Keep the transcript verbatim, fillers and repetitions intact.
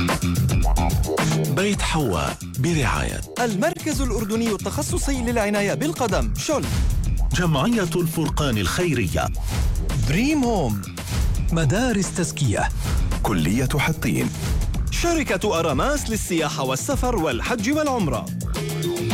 بيت حواء برعاية المركز الأردني التخصصي للعناية بالقدم شول، جمعية الفرقان الخيرية، دريم هوم، مدارس تزكية، كلية حطين، شركة أراماس للسياحة والسفر والحج والعمرة.